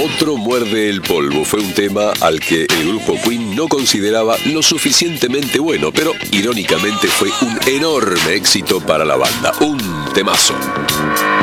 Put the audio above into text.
Otro muerde el polvo fue un tema al que el grupo Queen no consideraba lo suficientemente bueno, pero irónicamente fue un enorme éxito para la banda. Un temazo.